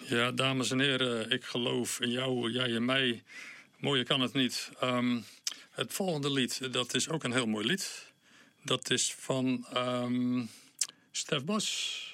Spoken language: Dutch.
Ja, dames en heren, ik geloof in jou, jij in mij. Mooier kan het niet. Het volgende lied, dat is ook een heel mooi lied. Dat is van Stef Bos.